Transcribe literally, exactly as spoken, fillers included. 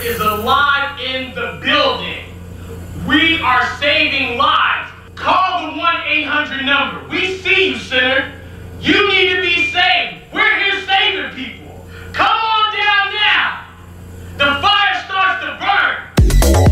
is alive in the building. We are saving lives. Call the one eight hundred number. We see you, sinner. You need to be